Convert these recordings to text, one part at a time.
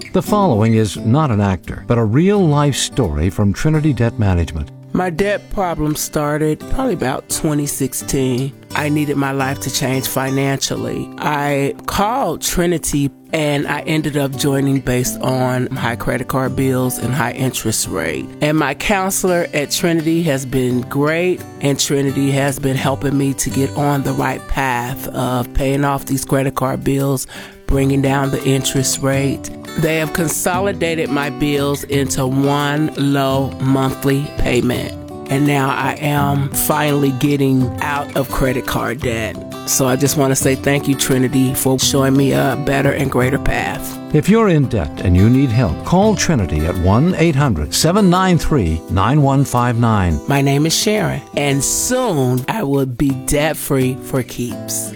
The following is not an actor, but a real-life story from Trinity Debt Management. My debt problem started probably about 2016. I needed my life to change financially. I called Trinity and I ended up joining based on high credit card bills and high interest rate. And my counselor at Trinity has been great, and Trinity has been helping me to get on the right path of paying off these credit card bills, bringing down the interest rate. They have consolidated my bills into one low monthly payment. And now I am finally getting out of credit card debt. So I just want to say thank you, Trinity, for showing me a better and greater path. If you're in debt and you need help, call Trinity at 1-800-793-9159. My name is Sharon, and soon I will be debt-free for keeps.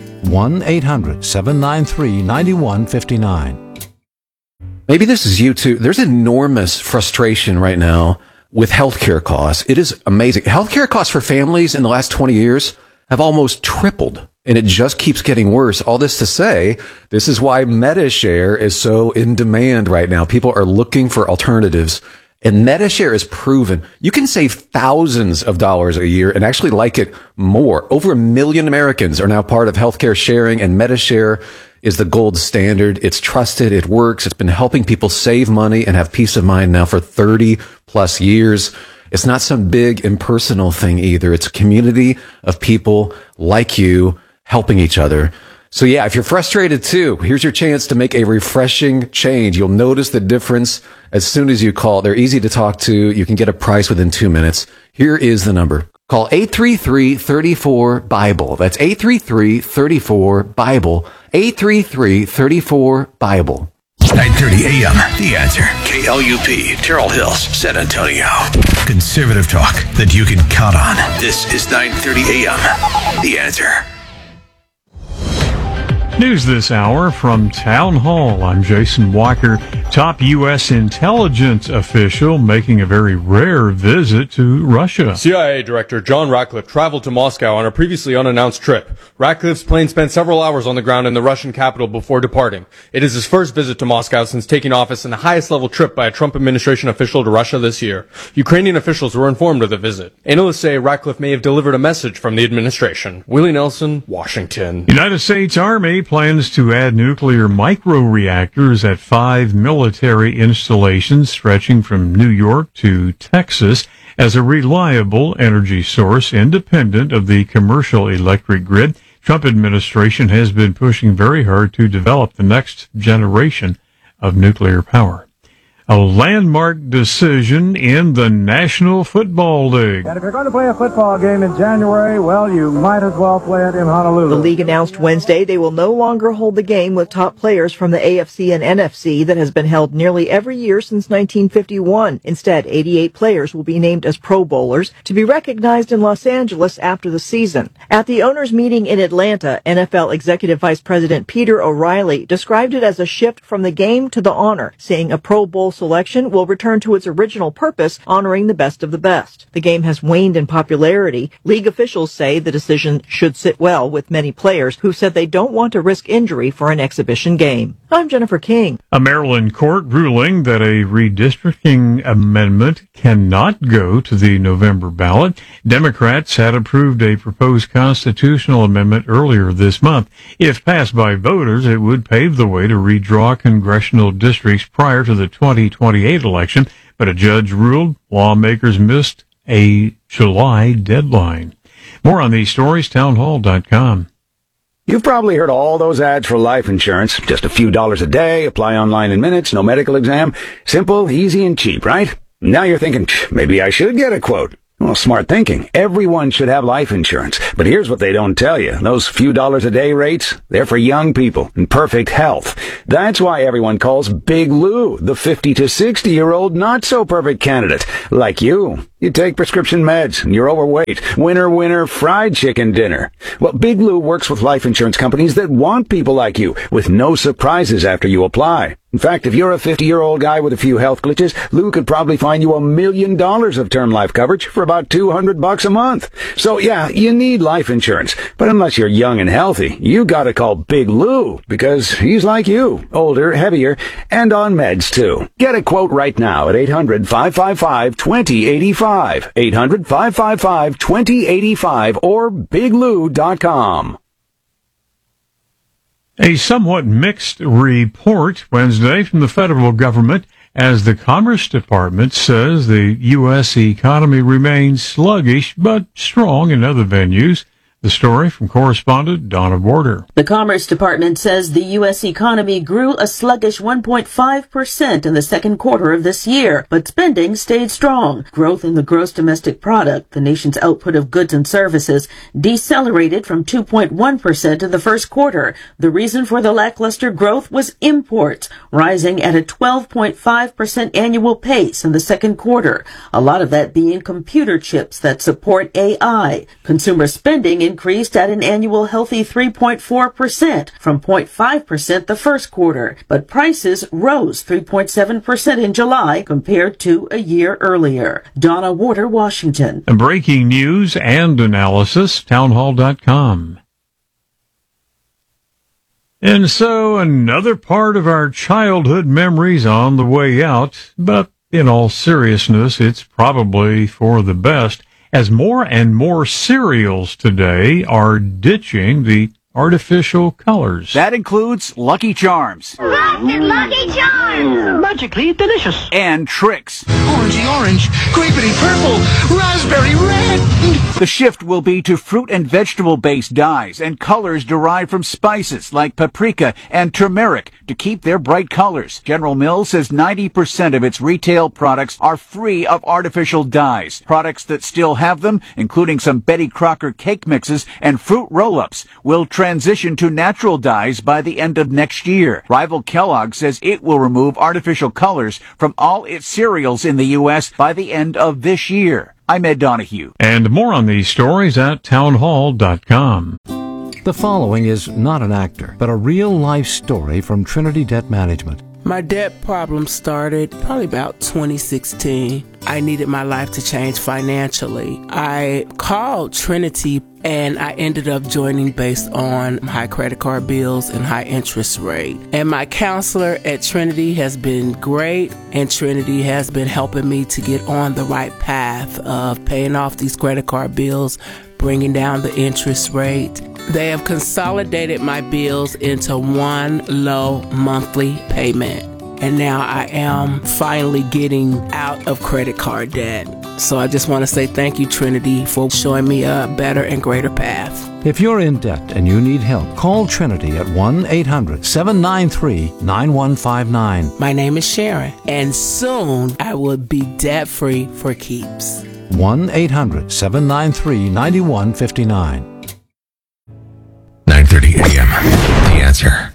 1-800-793-9159. Maybe this is you too. There's enormous frustration right now with healthcare costs. It is amazing. Healthcare costs for families in the last 20 years have almost tripled, and it just keeps getting worse. All this to say, this is why MediShare is so in demand right now. People are looking for alternatives, and MediShare is proven. You can save thousands of dollars a year and actually like it more. Over 1 million Americans are now part of healthcare sharing, and MediShare is the gold standard. It's trusted. It works. It's been helping people save money and have peace of mind now for 30 plus years. It's not some big impersonal thing either. It's a community of people like you helping each other. So yeah, if you're frustrated too, here's your chance to make a refreshing change. You'll notice the difference as soon as you call. They're easy to talk to. You can get a price within 2 minutes. Here is the number. Call 833-34-BIBLE. That's 833-34-BIBLE. 833-34-BIBLE. 9:30 a.m. The Answer. KLUP, Terrell Hills, San Antonio. Conservative talk that you can count on. This is 9:30 a.m. The Answer. News this hour from Town Hall. I'm Jason Walker. Top U.S. intelligence official making a very rare visit to Russia. CIA Director John Ratcliffe traveled to Moscow on a previously unannounced trip. Ratcliffe's plane spent several hours on the ground in the Russian capital before departing. It is his first visit to Moscow since taking office and the highest level trip by a Trump administration official to Russia this year. Ukrainian officials were informed of the visit. Analysts say Ratcliffe may have delivered a message from the administration. Willie Nelson, Washington. United States Army plans to add nuclear microreactors at 5 military installations stretching from New York to Texas as a reliable energy source independent of the commercial electric grid. Trump administration has been pushing very hard to develop the next generation of nuclear power. A landmark decision in the National Football League. And if you're going to play a football game in January, well, you might as well play it in Honolulu. The league announced Wednesday they will no longer hold the game with top players from the AFC and NFC that has been held nearly every year since 1951. Instead, 88 players will be named as Pro Bowlers to be recognized in Los Angeles after the season. At the owners' meeting in Atlanta, NFL Executive Vice President Peter O'Reilly described it as a shift from the game to the honor, saying a Pro Bowl selection will return to its original purpose, honoring the best of the best. The game has waned in popularity. League officials say the decision should sit well with many players who said they don't want to risk injury for an exhibition game. I'm Jennifer King. A Maryland court ruling that a redistricting amendment cannot go to the November ballot. Democrats had approved a proposed constitutional amendment earlier this month. If passed by voters, it would pave the way to redraw congressional districts prior to the 2028 election, but a judge ruled lawmakers missed a July deadline. More on these stories, townhall.com. You've probably heard all those ads for life insurance. Just a few dollars a day, apply online in minutes, no medical exam. Simple, easy, and cheap, right? Now you're thinking, maybe I should get a quote. Well, smart thinking. Everyone should have life insurance. But here's what they don't tell you. Those few dollars a day rates, they're for young people in perfect health. That's why everyone calls Big Lou the 50 to 60-year-old not-so-perfect candidate. Like you. You take prescription meds, and you're overweight. Winner, fried chicken dinner. Well, Big Lou works with life insurance companies that want people like you, with no surprises after you apply. In fact, if you're a 50-year-old guy with a few health glitches, Lou could probably find you $1 million of term life coverage for about $200 a month. So yeah, you need life insurance. But unless you're young and healthy, you gotta call Big Lou, because he's like you, older, heavier, and on meds too. Get a quote right now at 800-555-2085. 800-555-2085 or biglou.com. A somewhat mixed report Wednesday from the federal government as the Commerce Department says the U.S. economy remains sluggish but strong in other venues. The story from correspondent Donna Warder. The Commerce Department says the U.S. economy grew a sluggish 1.5% in the second quarter of this year, but spending stayed strong. Growth in the gross domestic product, the nation's output of goods and services, decelerated from 2.1% in the first quarter. The reason for the lackluster growth was imports, rising at a 12.5% annual pace in the second quarter. A lot of that being computer chips that support AI. Consumer spending increased at an annual healthy 3.4% from 0.5% the first quarter, but prices rose 3.7% in July compared to a year earlier. Donna Warder, Washington. Breaking news and analysis, townhall.com. And so another part of our childhood memories on the way out, but in all seriousness, it's probably for the best, as more and more cereals today are ditching the artificial colors. That includes Lucky Charms. Frosted Lucky Charms! Magically delicious. And Trix. Orangey orange, grapey purple, raspberry red. The shift will be to fruit and vegetable-based dyes and colors derived from spices like paprika and turmeric to keep their bright colors. General Mills says 90% of its retail products are free of artificial dyes. Products that still have them, including some Betty Crocker cake mixes and fruit roll-ups, will transition to natural dyes by the end of next year. Rival Kellogg says it will remove artificial colors from all its cereals in the U.S. by the end of this year. I'm Ed Donahue. And more on these stories at townhall.com. The following is not an actor, but a real-life story from Trinity Debt Management. My debt problem started probably about 2016. I needed my life to change financially. I called Trinity and I ended up joining based on high credit card bills and high interest rate. And my counselor at Trinity has been great, and Trinity has been helping me to get on the right path of paying off these credit card bills, bringing down the interest rate. They have consolidated my bills into one low monthly payment. And now I am finally getting out of credit card debt. So I just want to say thank you, Trinity, for showing me a better and greater path. If you're in debt and you need help, call Trinity at 1-800-793-9159. My name is Sharon, and soon I will be debt-free for keeps. 1-800-793-9159. 9:30 a.m. The Answer.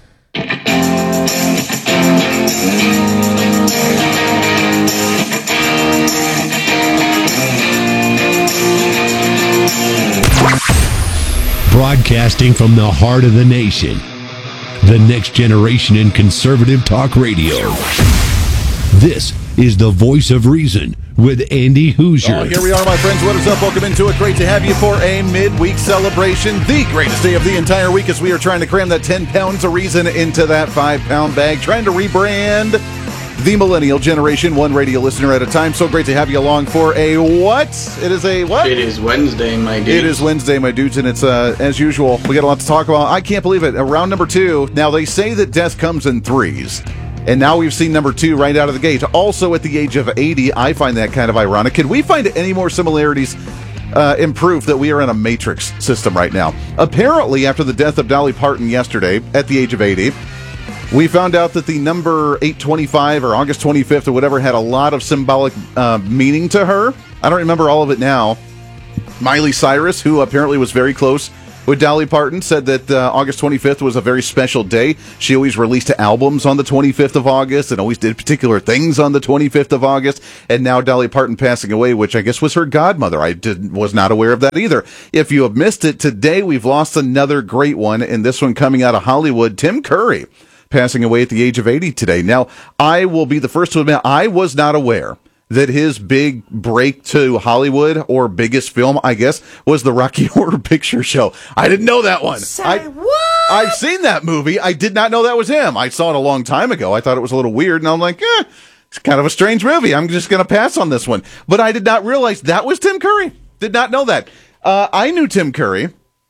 Broadcasting from the heart of the nation, the next generation in conservative talk radio. This is the Voice of Reason with Andy Hoosier. Oh, here we are, my friends. What is up? Welcome into it. Great to have you for a midweek celebration. The greatest day of the entire week as we are trying to cram that 10 pounds of reason into that 5-pound bag, trying to rebrand the millennial generation, one radio listener at a time. So great to have you along for a what? It is a what? It is Wednesday, my dudes. It is Wednesday, my dudes, and it's, as usual, we got a lot to talk about. I can't believe it. Round number 2. Now, they say that death comes in threes. And now we've seen number 2 right out of the gate. Also at the age of 80, I find that kind of ironic. Can we find any more similarities in proof that we are in a matrix system right now? Apparently, after the death of Dolly Parton yesterday at the age of 80, we found out that the number 825 or August 25th or whatever had a lot of symbolic meaning to her. I don't remember all of it now. Miley Cyrus, who apparently was very close with Dolly Parton, said that August 25th was a very special day. She always released albums on the 25th of August and always did particular things on the 25th of August. And now Dolly Parton passing away, which I guess was her godmother. I was not aware of that either. If you have missed it, today we've lost another great one, and this one coming out of Hollywood, Tim Curry. passing away at the age of 80 today. Now, I will be the first to admit I was not aware that his big break to Hollywood, or biggest film, I guess, was the Rocky Horror Picture Show. I didn't know that one. What? I've seen that movie. I did not know that was him. I saw it a long time ago. I thought it was a little weird, and I'm like, it's kind of a strange movie. I'm just going to pass on this one. But I did not realize that was Tim Curry. Did not know that. I knew Tim Curry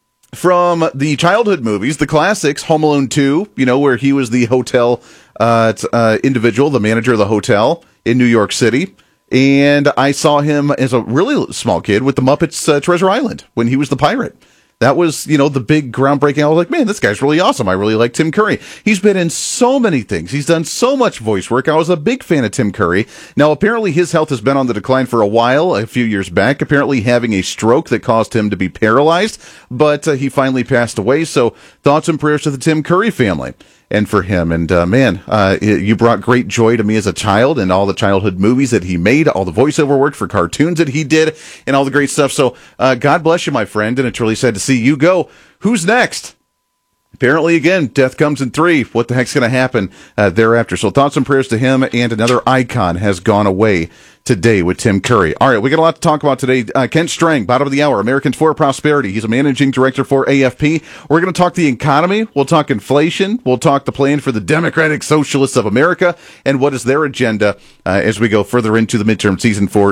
from the childhood movies, the classics, Home Alone 2, where he was the hotel individual, the manager of the hotel in New York City. And I saw him as a really small kid with the Muppets Treasure Island when he was the pirate. That was, the big groundbreaking. I was like, man, this guy's really awesome. I really like Tim Curry. He's been in so many things. He's done so much voice work. I was a big fan of Tim Curry. Now, apparently his health has been on the decline for a while, a few years back, apparently having a stroke that caused him to be paralyzed, but he finally passed away. So thoughts and prayers to the Tim Curry family and for him. And man, you brought great joy to me as a child, and all the childhood movies that he made, all the voiceover work for cartoons that he did, and all the great stuff. So God bless you, my friend, and it's really sad to see you go. Who's next? Apparently, again, death comes in 3. What the heck's going to happen thereafter? So thoughts and prayers to him, and another icon has gone away today with Tim Curry. All right, we got a lot to talk about today. Kent Strang, bottom of the hour, Americans for Prosperity. He's a managing director for AFP. We're going to talk the economy. We'll talk inflation. We'll talk the plan for the Democratic Socialists of America and what is their agenda as we go further into the midterm season for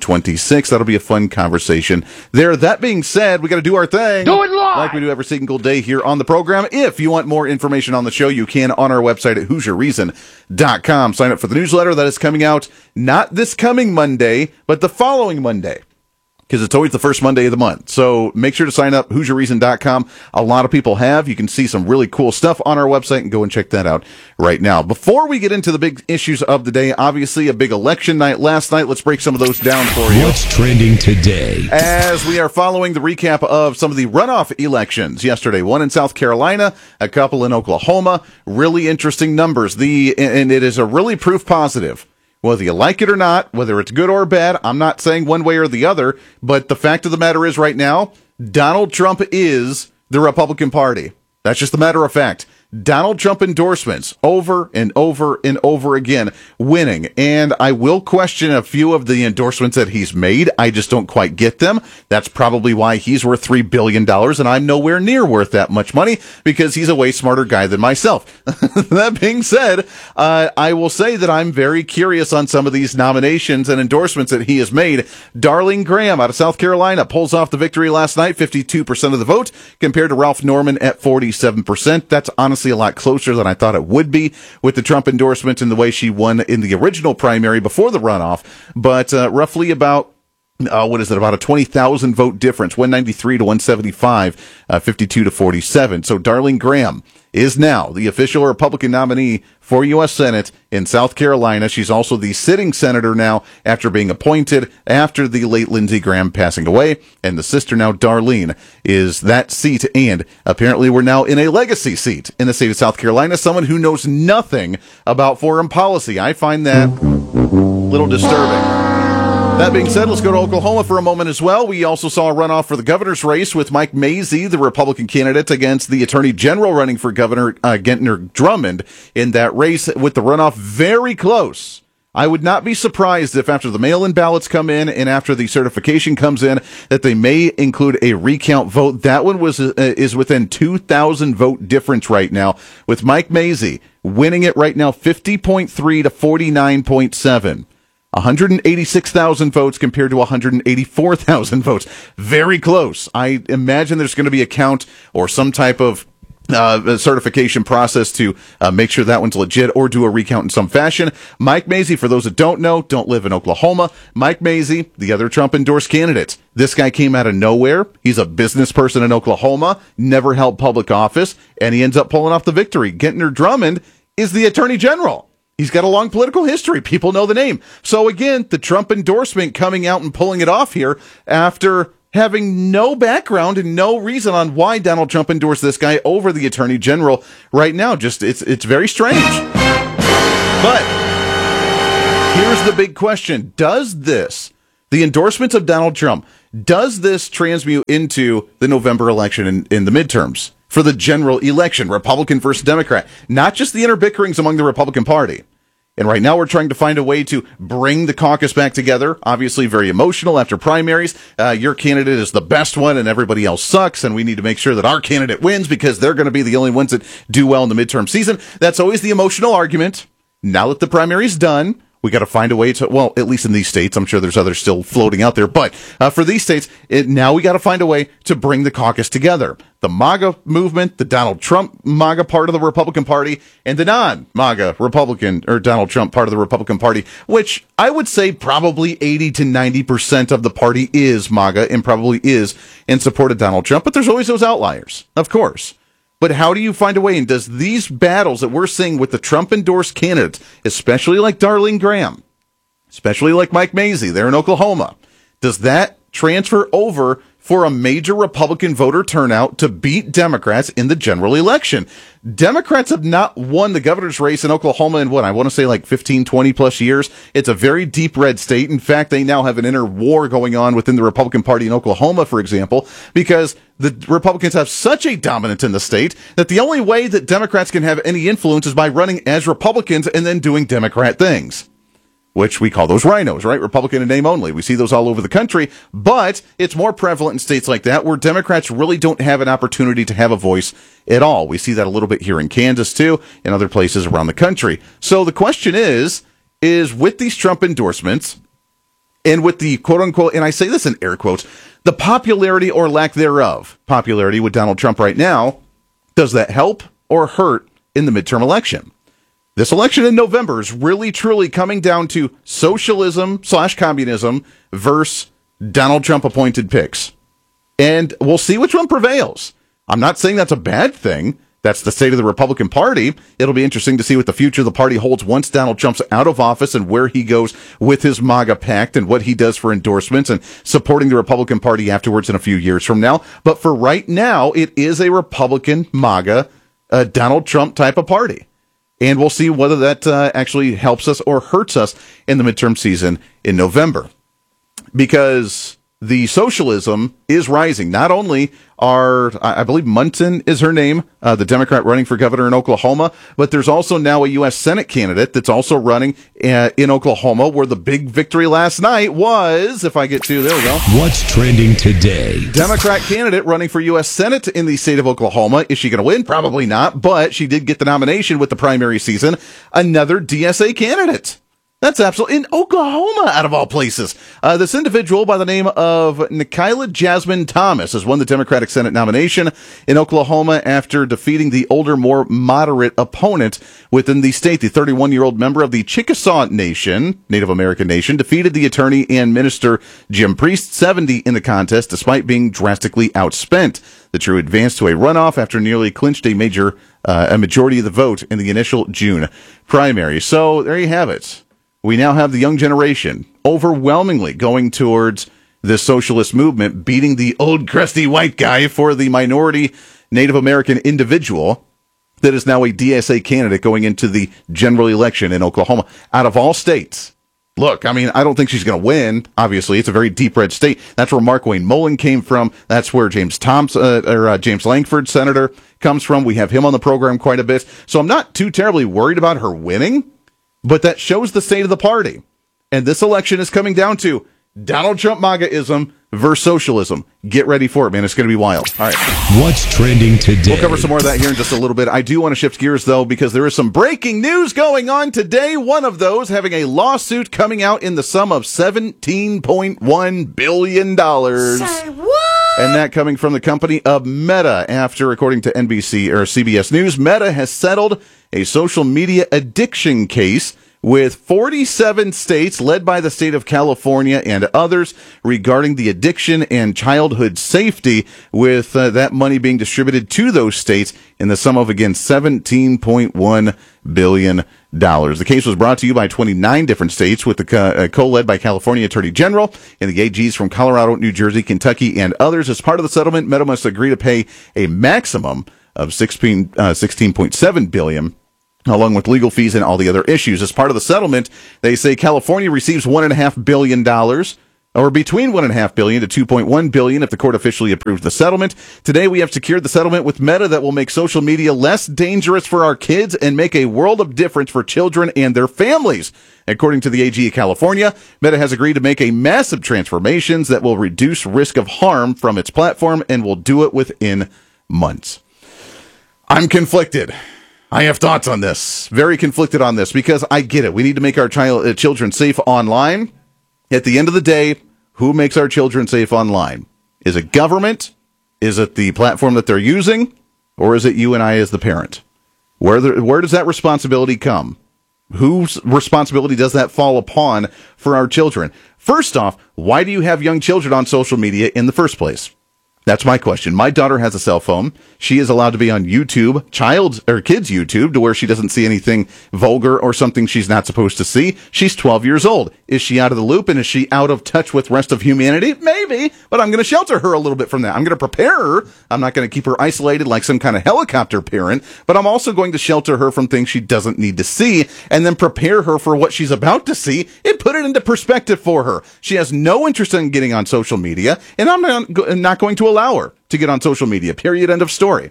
2026. That'll be a fun conversation there. That being said, we got to do our thing. Do it live! Like we do every single day here on the program. If you want more information on the show, you can on our website at HoosierReason.com. Sign up for the newsletter that is coming out not this coming Monday, but the following Monday, because it's always the first Monday of the month. So make sure to sign up, HoosierReason.com. A lot of people have. You can see some really cool stuff on our website, and go and check that out right now. Before we get into the big issues of the day, obviously a big election night last night. Let's break some of those down for you. What's trending today? As we are following the recap of some of the runoff elections yesterday, one in South Carolina, a couple in Oklahoma. Really interesting numbers. And it is a really proof positive. Whether you like it or not, whether it's good or bad, I'm not saying one way or the other, but the fact of the matter is right now, Donald Trump is the Republican Party. That's just a matter of fact. Donald Trump endorsements over and over and over again winning. And I will question a few of the endorsements that he's made. I just don't quite get them. That's probably why he's worth $3 billion and I'm nowhere near worth that much money, because he's a way smarter guy than myself. That being said, I will say that I'm very curious on some of these nominations and endorsements that he has made. Darlene Graham out of South Carolina pulls off the victory last night, 52% of the vote, compared to Ralph Norman at 47%. That's honestly a lot closer than I thought it would be with the Trump endorsement and the way she won in the original primary before the runoff. But roughly about about a 20,000 vote difference, 193 to 175, 52 to 47. So Darlene Graham is now the official Republican nominee for U.S. Senate in South Carolina. She's also the sitting senator now after being appointed after the late Lindsey Graham passing away. And the sister now, Darlene, is that seat. And apparently we're now in a legacy seat in the state of South Carolina, someone who knows nothing about foreign policy. I find that a little disturbing. That being said, let's go to Oklahoma for a moment as well. We also saw a runoff for the governor's race with Mike Mazzei, the Republican candidate, against the attorney general running for Governor Gentner Drummond in that race, with the runoff very close. I would not be surprised if after the mail-in ballots come in and after the certification comes in that they may include a recount vote. That one is within 2,000 vote difference right now, with Mike Mazzei winning it right now 50.3 to 49.7. 186,000 votes compared to 184,000 votes. Very close. I imagine there's going to be a count or some type of certification process to make sure that one's legit, or do a recount in some fashion. Mike Mazzei, for those that don't know, don't live in Oklahoma. Mike Mazzei, the other Trump-endorsed candidate. This guy came out of nowhere. He's a business person in Oklahoma, never held public office, and he ends up pulling off the victory. Gentner Drummond is the attorney general. He's got a long political history. People know the name. So again, the Trump endorsement coming out and pulling it off here after having no background and no reason on why Donald Trump endorsed this guy over the attorney general right now. Just it's very strange. But here's the big question. Does this, the endorsements of Donald Trump, does this transmute into the November election in the midterms? for the general election, Republican versus Democrat, not just the inner bickerings among the Republican Party. And right now we're trying to find a way to bring the caucus back together. Obviously very emotional after primaries. Your candidate is the best one and everybody else sucks. And we need to make sure that our candidate wins because they're going to be the only ones that do well in the midterm season. That's always the emotional argument. Now that the primary's done, we got to find a way to, well, at least in these states, I'm sure there's others still floating out there, but for these states, now we got to find a way to bring the caucus together. The MAGA movement, the Donald Trump MAGA part of the Republican Party, and the non-MAGA Republican or Donald Trump part of the Republican Party, which I would say probably 80 to 90% of the party is MAGA and probably is in support of Donald Trump, but there's always those outliers, of course. But how do you find a way? And does these battles that we're seeing with the Trump-endorsed candidates, especially like Darlene Graham, especially like Mike Mazzei there in Oklahoma, does that transfer over for a major Republican voter turnout to beat Democrats in the general election? Democrats have not won the governor's race in Oklahoma in I want to say like 15, 20 plus years. It's a very deep red state. In fact, they now have an inner war going on within the Republican Party in Oklahoma, for example, because the Republicans have such a dominance in the state that the only way that Democrats can have any influence is by running as Republicans and then doing Democrat things, which we call those rhinos, right? Republican in name only. We see those all over the country, but it's more prevalent in states like that where Democrats really don't have an opportunity to have a voice at all. We see that a little bit here in Kansas too, and other places around the country. So the question is with these Trump endorsements and with the quote unquote, and I say this in air quotes, the popularity or lack thereof popularity with Donald Trump right now, does that help or hurt in the midterm election? This election in November is really, truly coming down to socialism/communism versus Donald Trump appointed picks. And we'll see which one prevails. I'm not saying that's a bad thing. That's the state of the Republican Party. It'll be interesting to see what the future of the party holds once Donald Trump's out of office and where he goes with his MAGA pact and what he does for endorsements and supporting the Republican Party afterwards in a few years from now. But for right now, it is a Republican MAGA, Donald Trump type of party. And we'll see whether that actually helps us or hurts us in the midterm season in November. Because the socialism is rising. Not only I believe Munson is her name, the Democrat running for governor in Oklahoma, but there's also now a U.S. Senate candidate that's also running in Oklahoma, where the big victory last night was, there we go. What's trending today? Democrat candidate running for U.S. Senate in the state of Oklahoma. Is she going to win? Probably not, but she did get the nomination with the primary season. Another DSA candidate. That's absolutely in Oklahoma, out of all places. This individual by the name of Nikayla Jasmine Thomas has won the Democratic Senate nomination in Oklahoma after defeating the older, more moderate opponent within the state. The 31-year-old member of the Chickasaw Nation, Native American Nation, defeated the attorney and minister Jim Priest 70 in the contest, despite being drastically outspent. The True advanced to a runoff after nearly clinched a majority of the vote in the initial June primary. So there you have it. We now have the young generation overwhelmingly going towards the socialist movement, beating the old crusty white guy for the minority Native American individual that is now a DSA candidate going into the general election in Oklahoma. Out of all states, look, I mean, I don't think she's going to win. Obviously, it's a very deep red state. That's where Mark Wayne Mullen came from. That's where James Langford, senator, comes from. We have him on the program quite a bit. So I'm not too terribly worried about her winning. But that shows the state of the party. And this election is coming down to Donald Trump MAGAism versus socialism. Get ready for it, man. It's going to be wild. All right. What's trending today? We'll cover some more of that here in just a little bit. I do want to shift gears, though, because there is some breaking news going on today. One of those having a lawsuit coming out in the sum of $17.1 billion. Say what? And that coming from the company of Meta after, according to NBC or CBS News, Meta has settled a social media addiction case with 47 states led by the state of California and others regarding the addiction and childhood safety, with that money being distributed to those states in the sum of, again, $17.1 billion. The case was brought to you by 29 different states, with the co-led by California Attorney General and the AGs from Colorado, New Jersey, Kentucky, and others. As part of the settlement, Meta must agree to pay a maximum of $16.7 billion, along with legal fees and all the other issues. As part of the settlement, they say California receives $1.5 billion or between $1.5 billion to $2.1 billion if the court officially approves the settlement. Today, we have secured the settlement with Meta that will make social media less dangerous for our kids and make a world of difference for children and their families. According to the AG of California, Meta has agreed to make a massive transformations that will reduce risk of harm from its platform and will do it within months. I'm conflicted. I have thoughts on this. Very conflicted on this because I get it. We need to make our children safe online. At the end of the day, who makes our children safe online? Is it government? Is it the platform that they're using? Or is it you and I as the parent? Where does that responsibility come? Whose responsibility does that fall upon for our children? First off, why do you have young children on social media in the first place? That's my question. My daughter has a cell phone. She is allowed to be on YouTube, kids' YouTube, to where she doesn't see anything vulgar or something she's not supposed to see. She's 12 years old. Is she out of the loop and is she out of touch with the rest of humanity? Maybe, but I'm going to shelter her a little bit from that. I'm going to prepare her. I'm not going to keep her isolated like some kind of helicopter parent, but I'm also going to shelter her from things she doesn't need to see and then prepare her for what she's about to see and put it into perspective for her. She has no interest in getting on social media, and I'm not going to allow her to get on social media, period, end of story.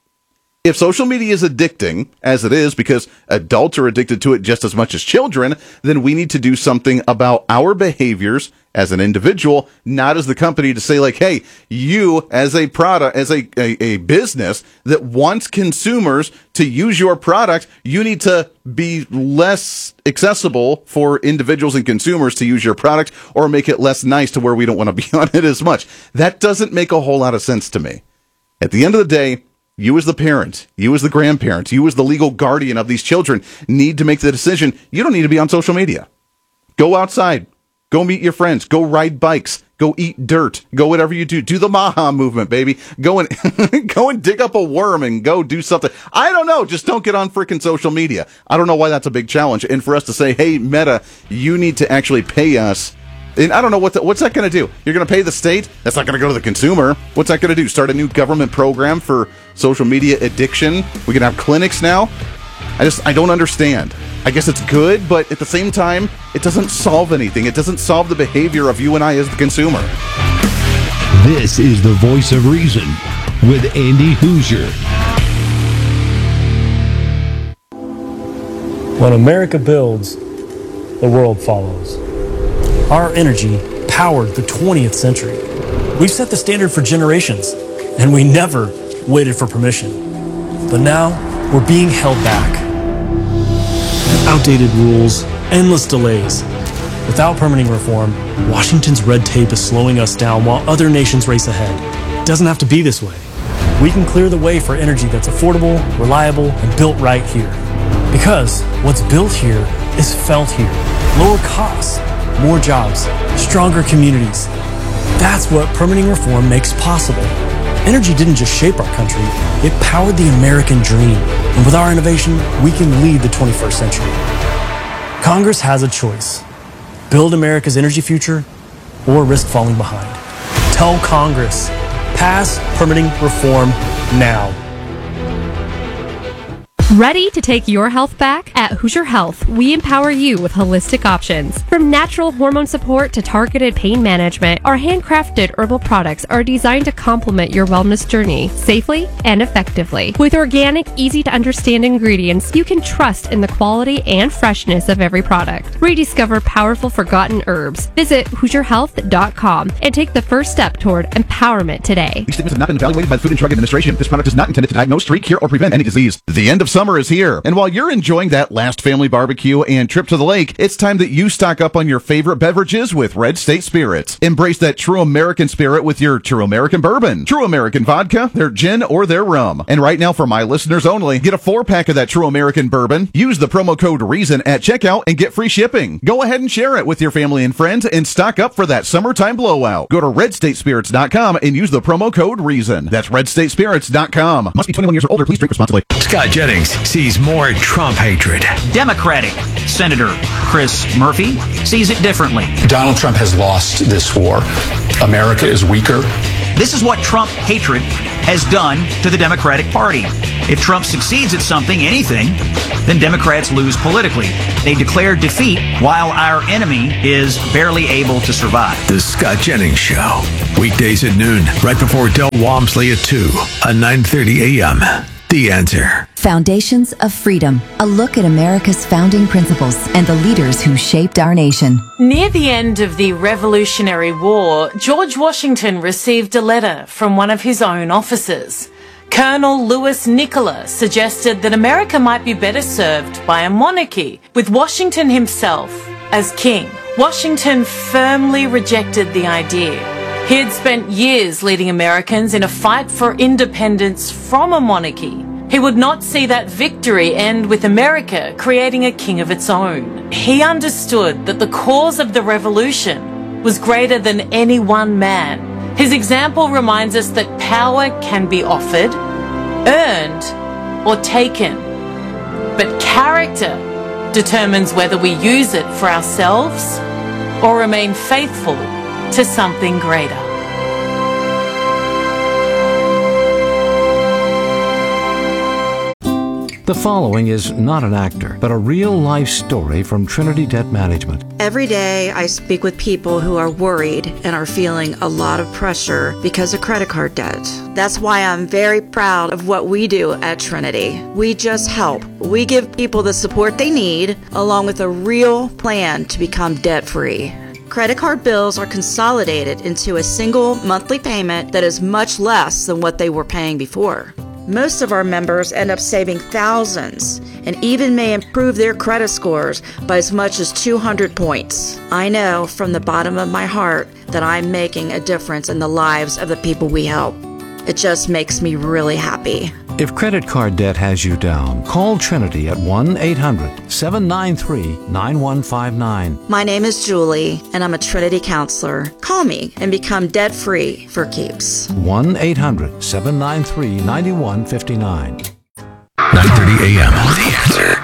If social media is addicting, as it is, because adults are addicted to it just as much as children, then we need to do something about our behaviors as an individual, not as the company to say like, hey, you as a product, as a business that wants consumers to use your product, you need to be less accessible for individuals and consumers to use your product or make it less nice to where we don't want to be on it as much. That doesn't make a whole lot of sense to me. At the end of the day, you as the parent, you as the grandparent, you as the legal guardian of these children need to make the decision. You don't need to be on social media. Go outside. Go meet your friends. Go ride bikes. Go eat dirt. Go whatever you do. Do the Maha movement, baby. Go and dig up a worm and go do something. I don't know. Just don't get on freaking social media. I don't know why that's a big challenge. And for us to say, hey, Meta, you need to actually pay us. And I don't know what's that going to do. You're going to pay the state? That's not going to go to the consumer. What's that going to do? Start a new government program for social media addiction? We can have clinics now? I don't understand. I guess it's good, but at the same time, it doesn't solve anything. It doesn't solve the behavior of you and I as the consumer. This is the Voice of Reason with Andy Hoosier. When America builds, the world follows. Our energy powered the 20th century. We've set the standard for generations, and we never waited for permission. But now, we're being held back. Outdated rules, endless delays. Without permitting reform, Washington's red tape is slowing us down while other nations race ahead. It doesn't have to be this way. We can clear the way for energy that's affordable, reliable, and built right here. Because what's built here is felt here. Lower costs, more jobs, stronger communities. That's what permitting reform makes possible. Energy didn't just shape our country, it powered the American dream. And with our innovation, we can lead the 21st century. Congress has a choice. Build America's energy future or risk falling behind. Tell Congress, pass permitting reform now. Ready to take your health back? At Hoosier Health, we empower you with holistic options. From natural hormone support to targeted pain management, our handcrafted herbal products are designed to complement your wellness journey safely and effectively. With organic, easy-to-understand ingredients, you can trust in the quality and freshness of every product. Rediscover powerful forgotten herbs. Visit HoosierHealth.com and take the first step toward empowerment today. These statements have not been evaluated by the Food and Drug Administration. This product is not intended to diagnose, treat, cure, or prevent any disease. The end of summer is here, and while you're enjoying that last family barbecue and trip to the lake, it's time that you stock up on your favorite beverages with Red State Spirits. Embrace that true American spirit with your True American Bourbon, True American Vodka, their gin, or their rum. And right now, for my listeners only, get a 4-pack of that True American Bourbon, use the promo code REASON at checkout, and get free shipping. Go ahead and share it with your family and friends and stock up for that summertime blowout. Go to redstatespirits.com and use the promo code REASON. That's redstatespirits.com. Must be 21 years or older. Please drink responsibly. Scott Jennings sees more Trump hatred. Democratic Senator Chris Murphy sees it differently. Donald Trump has lost this war. America is weaker. This is what Trump hatred has done to the Democratic Party. If Trump succeeds at something, anything, then Democrats lose politically. They declare defeat while our enemy is barely able to survive. The Scott Jennings Show. Weekdays at noon, right before Del Walmsley at 2 on 9:30 a.m. The Answer. Foundations of Freedom. A look at America's founding principles and the leaders who shaped our nation. Near the end of the Revolutionary War, George Washington received a letter from one of his own officers. Colonel Louis Nicola suggested that America might be better served by a monarchy, with Washington himself as king. Washington firmly rejected the idea. He had spent years leading Americans in a fight for independence from a monarchy. He would not see that victory end with America creating a king of its own. He understood that the cause of the revolution was greater than any one man. His example reminds us that power can be offered, earned, or taken. But character determines whether we use it for ourselves or remain faithful to something greater. The following is not an actor, but a real-life story from Trinity Debt Management. Every day I speak with people who are worried and are feeling a lot of pressure because of credit card debt. That's why I'm very proud of what we do at Trinity. We just help. We give people the support they need, along with a real plan to become debt-free. Credit card bills are consolidated into a single monthly payment that is much less than what they were paying before. Most of our members end up saving thousands and even may improve their credit scores by as much as 200 points. I know from the bottom of my heart that I'm making a difference in the lives of the people we help. It just makes me really happy. If credit card debt has you down, call Trinity at 1-800-793-9159. My name is Julie, and I'm a Trinity counselor. Call me and become debt-free for keeps. 1-800-793-9159. 9:30 a.m. The Answer.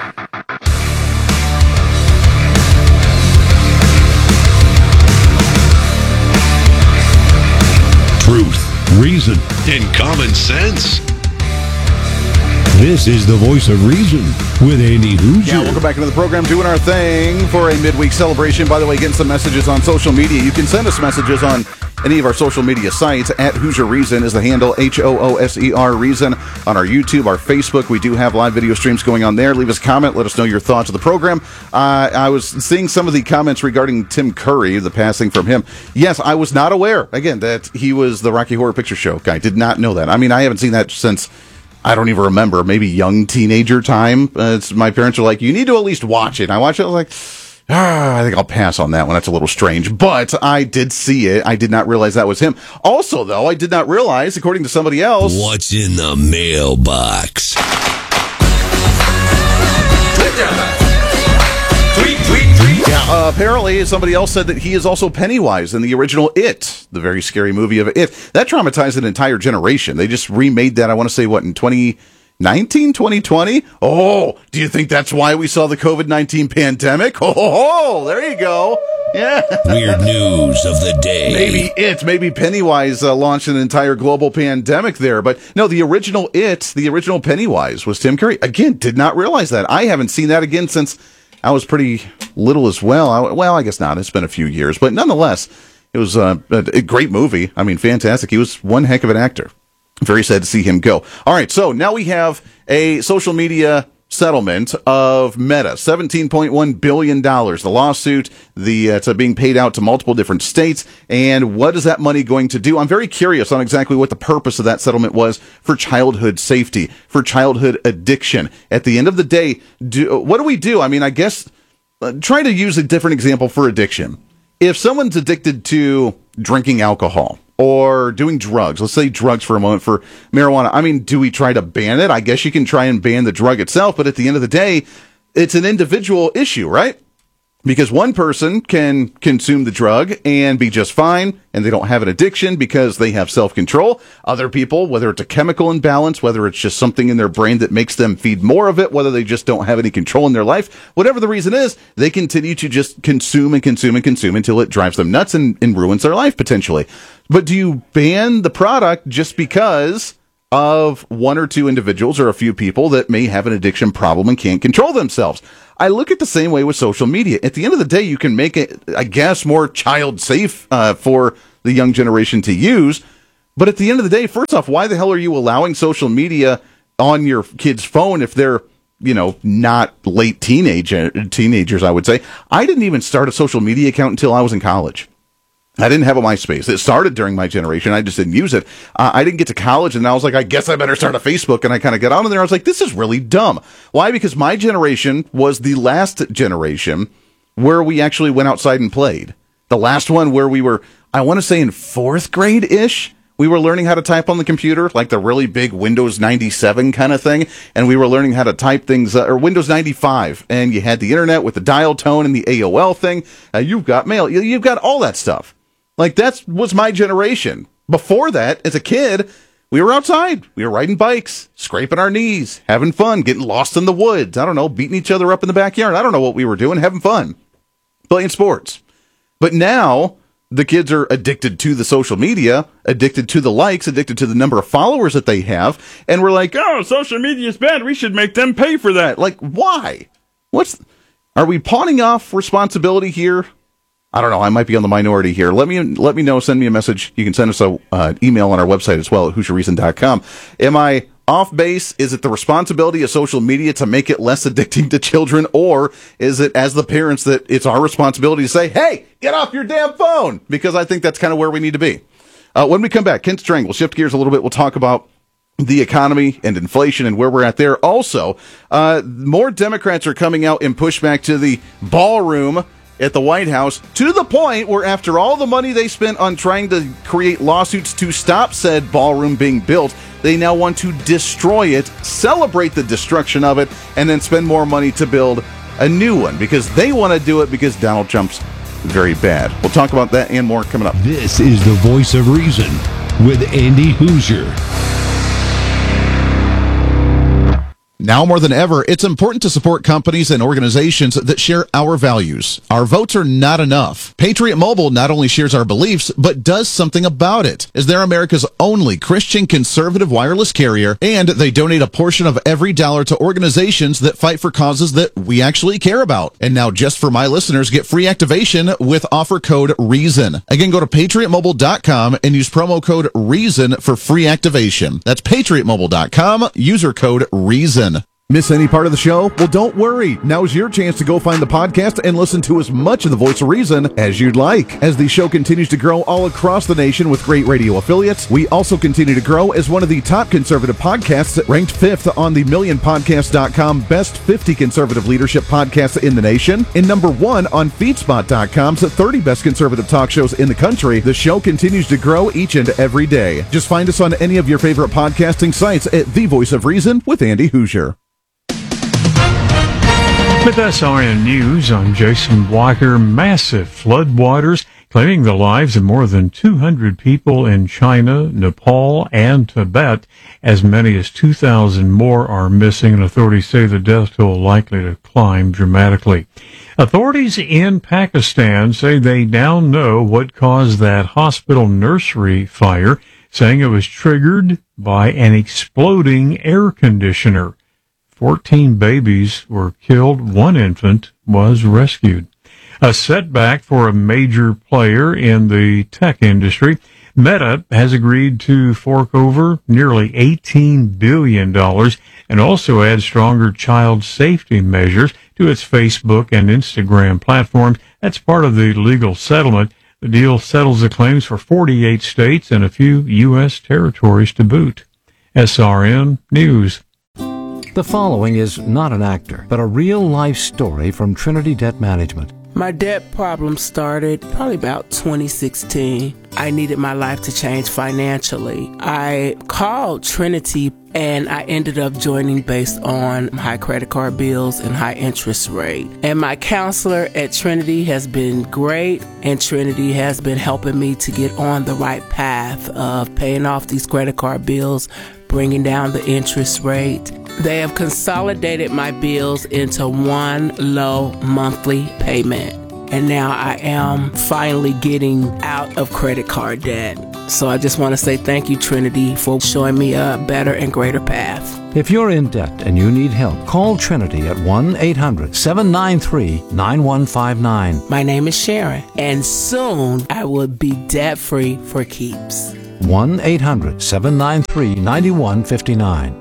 Truth, reason, and common sense. This is the Voice of Reason with Andy Hoosier. Yeah, welcome back into the program, doing our thing for a midweek celebration. By the way, getting some messages on social media. You can send us messages on any of our social media sites. At Hoosier Reason is the handle, HOOSER Reason. On our YouTube, our Facebook, we do have live video streams going on there. Leave us a comment. Let us know your thoughts of the program. I was seeing some of the comments regarding Tim Curry, the passing from him. Yes, I was not aware, again, that he was the Rocky Horror Picture Show guy. Did not know that. I mean, I haven't seen that since, I don't even remember, maybe young teenager time. My parents were like, you need to at least watch it. And I watched it, I was like, I think I'll pass on that one. That's a little strange. But I did see it. I did not realize that was him. Also, though, I did not realize, according to somebody else, what's in the mailbox? Yeah, apparently somebody else said that he is also Pennywise in the original It, the very scary movie of It. That traumatized an entire generation. They just remade that, I want to say, what, in 2019, 2020? Oh, do you think that's why we saw the COVID-19 pandemic? Oh, there you go. Yeah. Weird news of the day. Maybe Pennywise launched an entire global pandemic there. But no, the original It, the original Pennywise was Tim Curry. Again, did not realize that. I haven't seen that again since I was pretty little as well. I guess not. It's been a few years. But nonetheless, it was a great movie. I mean, fantastic. He was one heck of an actor. Very sad to see him go. All right, so now we have a social media settlement of Meta, $17.1 billion. The lawsuit, it's being paid out to multiple different states. And what is that money going to do? I'm very curious on exactly what the purpose of that settlement was for childhood safety, for childhood addiction. At the end of the day, what do we do? I mean, I guess try to use a different example for addiction. If someone's addicted to drinking alcohol, or doing drugs, let's say drugs for a moment, for marijuana. I mean, do we try to ban it? I guess you can try and ban the drug itself, but at the end of the day, it's an individual issue, right? Because one person can consume the drug and be just fine, and they don't have an addiction because they have self-control. Other people, whether it's a chemical imbalance, whether it's just something in their brain that makes them feed more of it, whether they just don't have any control in their life, whatever the reason is, they continue to just consume and consume and consume until it drives them nuts and ruins their life potentially. But do you ban the product just because of one or two individuals or a few people that may have an addiction problem and can't control themselves? I look at the same way with social media. At the end of the day, you can make it, I guess, more child safe for the young generation to use. But at the end of the day, first off, why the hell are you allowing social media on your kid's phone if they're, not late teenagers, I would say. I didn't even start a social media account until I was in college. I didn't have a MySpace. It started during my generation. I just didn't use it. I didn't get to college, and I was like, I guess I better start a Facebook. And I kind of got on there. I was like, this is really dumb. Why? Because my generation was the last generation where we actually went outside and played. The last one where we were, I want to say in 4th grade-ish, we were learning how to type on the computer, like the really big Windows 97 kind of thing. And we were learning how to type things, or Windows 95. And you had the internet with the dial tone and the AOL thing. You've got mail. You've got all that stuff. Like, that was my generation. Before that, as a kid, we were outside. We were riding bikes, scraping our knees, having fun, getting lost in the woods. I don't know, beating each other up in the backyard. I don't know what we were doing, having fun, playing sports. But now, the kids are addicted to the social media, addicted to the likes, addicted to the number of followers that they have. And we're like, oh, social media is bad. We should make them pay for that. Like, why? Are we pawning off responsibility here? I don't know. I might be on the minority here. Let me know. Send me a message. You can send us an email on our website as well at HoosierReason.com. Am I off base? Is it the responsibility of social media to make it less addicting to children? Or is it, as the parents, that it's our responsibility to say, hey, get off your damn phone? Because I think that's kind of where we need to be. When we come back, Kent Strang will shift gears a little bit. We'll talk about the economy and inflation and where we're at there. Also, more Democrats are coming out in pushback to the ballroom at the White House, to the point where after all the money they spent on trying to create lawsuits to stop said ballroom being built, they now want to destroy it, celebrate the destruction of it, and then spend more money to build a new one because they want to do it because Donald Trump's very bad. We'll talk about that and more coming up. This is the Voice of Reason with Andy Hoosier. Now more than ever, it's important to support companies and organizations that share our values. Our votes are not enough. Patriot Mobile not only shares our beliefs, but does something about it, as they're America's only Christian conservative wireless carrier, and they donate a portion of every dollar to organizations that fight for causes that we actually care about. And now, just for my listeners, get free activation with offer code REASON. Again, go to PatriotMobile.com and use promo code REASON for free activation. That's PatriotMobile.com, user code REASON. Miss any part of the show? Well, don't worry. Now's your chance to go find the podcast and listen to as much of the Voice of Reason as you'd like. As the show continues to grow all across the nation with great radio affiliates, we also continue to grow as one of the top conservative podcasts, ranked 5th on the MillionPodcast.com Best 50 Conservative Leadership Podcasts in the nation, and number 1 on FeedSpot.com's 30 Best Conservative Talk Shows in the country. The show continues to grow each and every day. Just find us on any of your favorite podcasting sites at The Voice of Reason with Andy Hoosier. With SRN News, I'm Jason Walker. Massive floodwaters claiming the lives of more than 200 people in China, Nepal, and Tibet. As many as 2,000 more are missing, and authorities say the death toll likely to climb dramatically. Authorities in Pakistan say they now know what caused that hospital nursery fire, saying it was triggered by an exploding air conditioner. 14 babies were killed. 1 infant was rescued. A setback for a major player in the tech industry. Meta has agreed to fork over nearly $18 billion and also add stronger child safety measures to its Facebook and Instagram platforms. That's part of the legal settlement. The deal settles the claims for 48 states and a few U.S. territories to boot. SRN News. The following is not an actor, but a real-life story from Trinity Debt Management. My debt problem started probably about 2016. I needed my life to change financially. I called Trinity and I ended up joining based on high credit card bills and high interest rate. And my counselor at Trinity has been great, and Trinity has been helping me to get on the right path of paying off these credit card bills, bringing down the interest rate. They have consolidated my bills into one low monthly payment. And now I am finally getting out of credit card debt. So I just want to say thank you, Trinity, for showing me a better and greater path. If you're in debt and you need help, call Trinity at 1-800-793-9159. My name is Sharon, and soon I will be debt-free for keeps. 1-800-793-9159.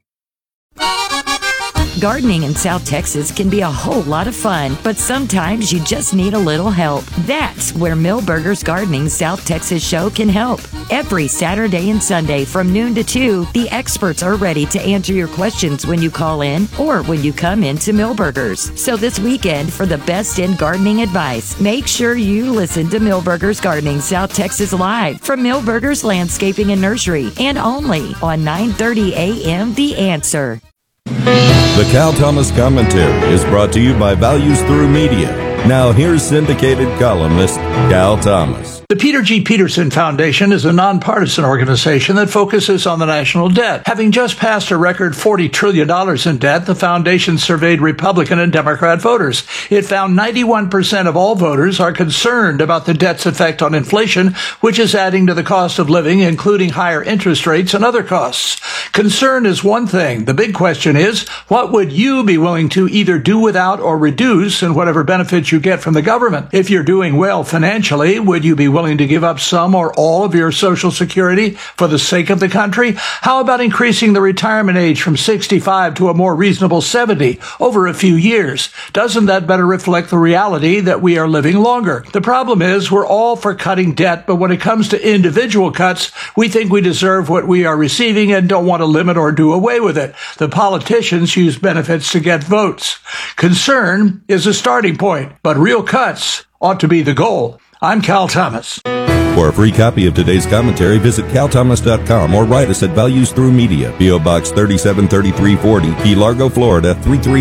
Gardening in South Texas can be a whole lot of fun, but sometimes you just need a little help. That's where Millburgers Gardening South Texas show can help. Every Saturday and Sunday from noon to 2, the experts are ready to answer your questions when you call in or when you come into Millburgers. So this weekend, for the best in gardening advice, make sure you listen to Millburgers Gardening South Texas live from Millburgers Landscaping and Nursery, and only on 9:30 a.m. The Answer. The Cal Thomas Commentary is brought to you by Values Through Media. Now here's syndicated columnist Cal Thomas. The Peter G. Peterson Foundation is a nonpartisan organization that focuses on the national debt. Having just passed a record $40 trillion in debt, the foundation surveyed Republican and Democrat voters. It found 91% of all voters are concerned about the debt's effect on inflation, which is adding to the cost of living, including higher interest rates and other costs. Concern is one thing. The big question is, what would you be willing to either do without or reduce in whatever benefits you get from the government? If you're doing well financially, would you be willing to give up some or all of your Social Security for the sake of the country? How about increasing the retirement age from 65 to a more reasonable 70 over a few years? Doesn't that better reflect the reality that we are living longer? The problem is we're all for cutting debt, but when it comes to individual cuts, we think we deserve what we are receiving and don't want to limit or do away with it. The politicians use benefits to get votes. Concern is a starting point, but real cuts ought to be the goal. I'm Cal Thomas. For a free copy of today's commentary, visit calthomas.com or write us at Values Through Media, P.O. Box 373340, Key Largo, Florida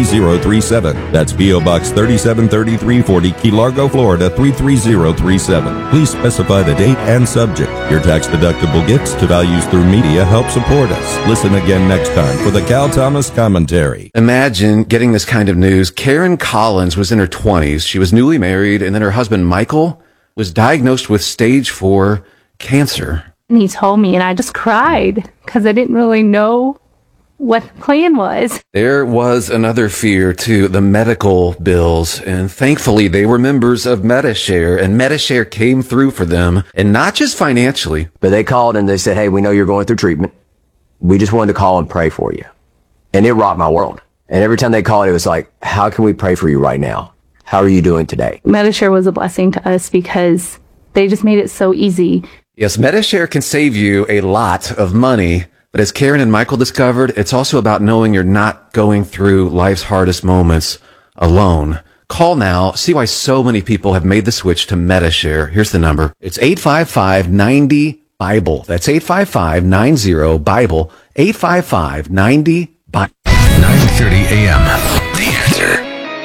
33037. That's P.O. Box 373340, Key Largo, Florida 33037. Please specify the date and subject. Your tax-deductible gifts to Values Through Media help support us. Listen again next time for the Cal Thomas Commentary. Imagine getting this kind of news. Karen Collins was in her 20s. She was newly married, and then her husband, Michael, was diagnosed with stage 4 cancer. And he told me, and I just cried because I didn't really know what the plan was. There was another fear, too, the medical bills. And thankfully, they were members of Medi-Share, and Medi-Share came through for them, and not just financially. But they called and they said, hey, we know you're going through treatment. We just wanted to call and pray for you. And it rocked my world. And every time they called, it was like, how can we pray for you right now? How are you doing today? Medi-Share was a blessing to us because they just made it so easy. Yes, Medi-Share can save you a lot of money, but as Karen and Michael discovered, it's also about knowing you're not going through life's hardest moments alone. Call now. See why so many people have made the switch to Medi-Share. Here's the number. It's 855-90-BIBLE. That's 855-90-BIBLE. 855-90-BIBLE. 9:30 a.m. The Answer.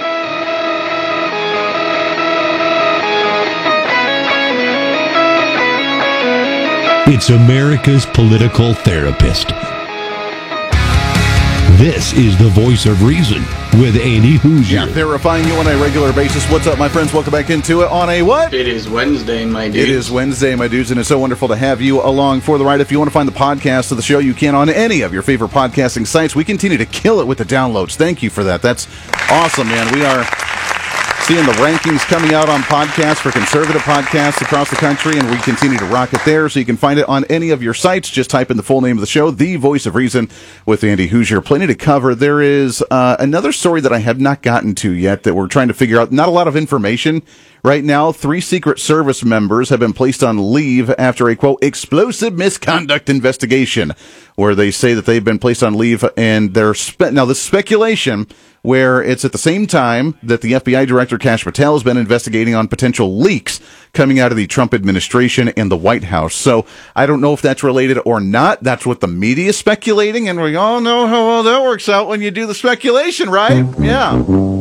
It's America's political therapist. This is the Voice of Reason with Andy Hoosier. Yeah, verifying you on a regular basis. What's up, my friends? Welcome back into it on a what? It is Wednesday, my dudes. It is Wednesday, my dudes, and it's so wonderful to have you along for the ride. If you want to find the podcast of the show, you can on any of your favorite podcasting sites. We continue to kill it with the downloads. Thank you for that. That's awesome, man. We are seeing the rankings coming out on podcasts for conservative podcasts across the country, and we continue to rock it there. So you can find it on any of your sites. Just type in the full name of the show, The Voice of Reason with Andy Hoosier. Plenty to cover. There is another story that I have not gotten to yet that we're trying to figure out. Not a lot of information right now. 3 Secret Service members have been placed on leave after a, quote, explosive misconduct investigation, where they say that they've been placed on leave, and they're now this speculation, where it's at the same time that the FBI Director Kash Patel has been investigating on potential leaks coming out of the Trump administration and the White House. So I don't know if that's related or not. That's what the media is speculating, and we all know how well that works out when you do the speculation, right? Yeah.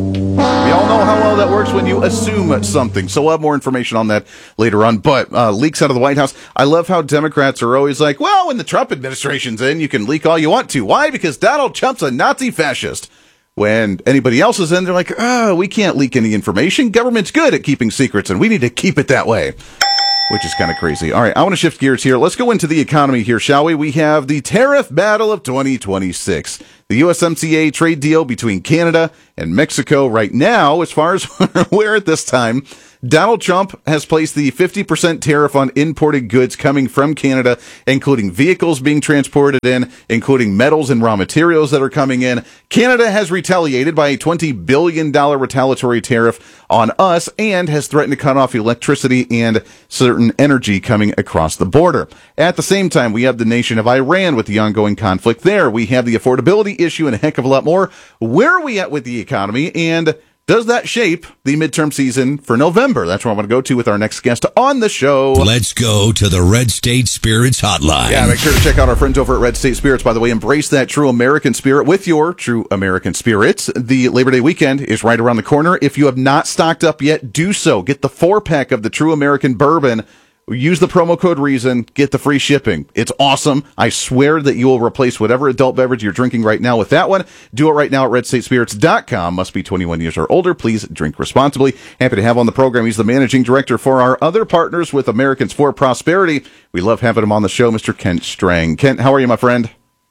We all know how well that works when you assume something. So we'll have more information on that later on. But leaks out of the White House. I love how Democrats are always like, well, when the Trump administration's in, you can leak all you want to. Why? Because Donald Trump's a Nazi fascist. When anybody else is in, they're like, we can't leak any information. Government's good at keeping secrets, and we need to keep it that way. Which is kind of crazy. All right, I want to shift gears here. Let's go into the economy here, shall we? We have the tariff battle of 2026. The USMCA trade deal between Canada and Mexico right now, as far as we're aware at this time, Donald Trump has placed the 50% tariff on imported goods coming from Canada, including vehicles being transported in, including metals and raw materials that are coming in. Canada has retaliated by a $20 billion retaliatory tariff on us and has threatened to cut off electricity and certain energy coming across the border. At the same time, we have the nation of Iran with the ongoing conflict there. We have the affordability issue and a heck of a lot more. Where are we at with the economy, and does that shape the midterm season for November? That's where I want to go to with our next guest on the show. Let's go to the Red State Spirits Hotline. Yeah, make sure to check out our friends over at Red State Spirits. By the way, embrace that true American spirit with your true American spirits. The Labor Day weekend is right around the corner. If you have not stocked up yet, do so. Get the 4-pack of the true American bourbon. Use the promo code REASON, get the free shipping. It's awesome. I swear that you will replace whatever adult beverage you're drinking right now with that one. Do it right now at redstatespirits.com. Must be 21 years or older. Please drink responsibly. Happy to have on the program. He's the managing director for our other partners with Americans for Prosperity. We love having him on the show, Mr. Kent Strang. Kent, how are you, my friend?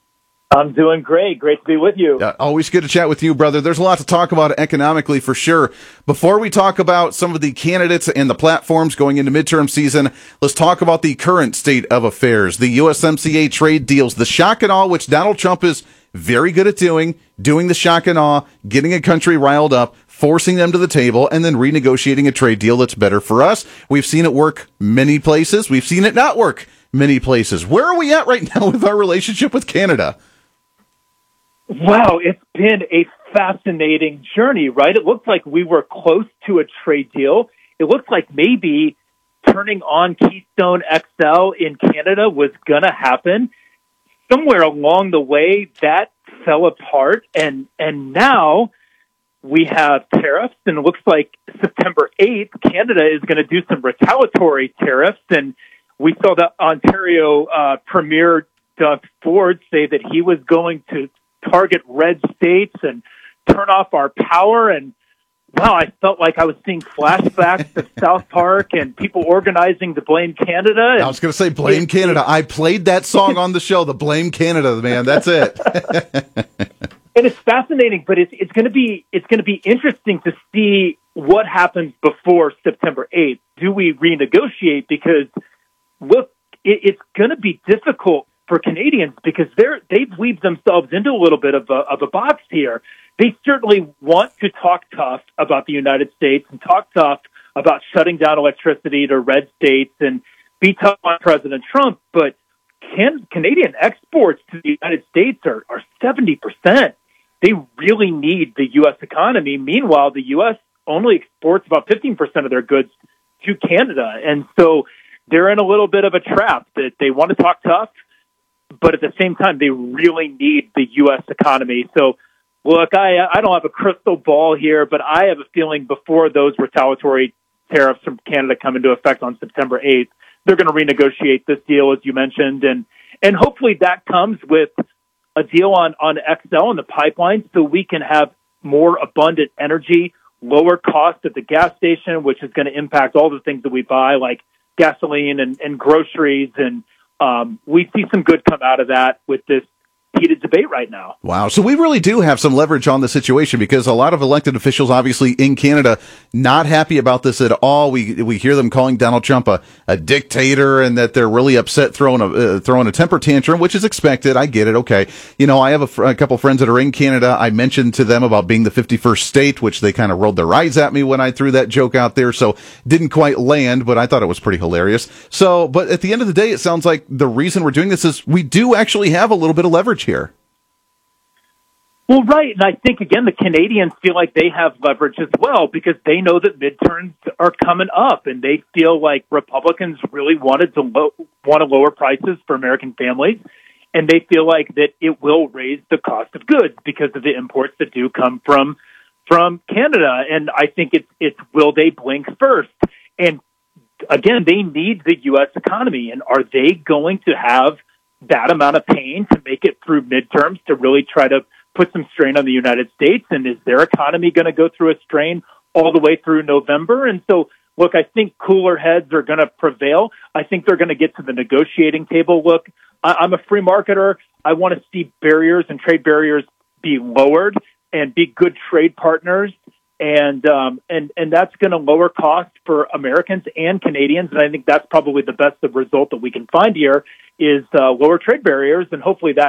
I'm doing great. Great to be with you. Always good to chat with you, brother. There's a lot to talk about economically for sure. Before we talk about some of the candidates and the platforms going into midterm season, let's talk about the current state of affairs. The USMCA trade deals, the shock and awe, which Donald Trump is very good at doing the shock and awe, getting a country riled up, forcing them to the table, and then renegotiating a trade deal that's better for us. We've seen it work many places. We've seen it not work many places. Where are we at right now with our relationship with Canada? Wow, it's been a fascinating journey, right? It looks like we were close to a trade deal. It looks like maybe turning on Keystone XL in Canada was going to happen. Somewhere along the way, that fell apart, and now we have tariffs, and it looks like September 8th, Canada is going to do some retaliatory tariffs, and we saw the Ontario Premier Doug Ford say that he was going to target red states and turn off our power. And wow, I felt like I was seeing flashbacks of South Park and people organizing to blame Canada. I was going to say blame Canada. I played that song on the show, the Blame Canada, man. That's it. And it's fascinating, but it's going to be interesting to see what happens before September 8th. Do we renegotiate? Because look, it's going to be difficult for Canadians because they've weaved themselves into a little bit of a box here. They certainly want to talk tough about the United States and talk tough about shutting down electricity to red states and be tough on President Trump, but Canadian exports to the United States are 70%. They really need the U.S. economy. Meanwhile, the U.S. only exports about 15% of their goods to Canada, and so they're in a little bit of a trap that they want to talk tough, but at the same time, they really need the U.S. economy. So, look, I don't have a crystal ball here, but I have a feeling before those retaliatory tariffs from Canada come into effect on September 8th, they're going to renegotiate this deal, as you mentioned, and hopefully that comes with a deal on XL and the pipeline so we can have more abundant energy, lower cost at the gas station, which is going to impact all the things that we buy, like gasoline and groceries, and we see some good come out of that with this heated debate right now. Wow. So we really do have some leverage on the situation because a lot of elected officials, obviously in Canada, not happy about this at all. We hear them calling Donald Trump a dictator and that they're really upset throwing a temper tantrum, which is expected. I get it. Okay. You know, I have a couple friends that are in Canada. I mentioned to them about being the 51st state, which they kind of rolled their eyes at me when I threw that joke out there. So didn't quite land, but I thought it was pretty hilarious. So, but at the end of the day, it sounds like the reason we're doing this is we do actually have a little bit of leverage here. Well, right. And I think, again, the Canadians feel like they have leverage as well because they know that midterms are coming up and they feel like Republicans really wanted to want to lower prices for American families. And they feel like that it will raise the cost of goods because of the imports that do come from Canada. And I think it's will they blink first? And again, they need the U.S. economy. And are they going to have that amount of pain to make it through midterms to really try to put some strain on the United States? And is their economy going to go through a strain all the way through November? And so, look, I think cooler heads are going to prevail. I think they're going to get to the negotiating table. Look, I'm a free marketer. I want to see barriers and trade barriers be lowered and be good trade partners. And that's going to lower costs for Americans and Canadians. And I think that's probably the best result that we can find here is lower trade barriers. And hopefully that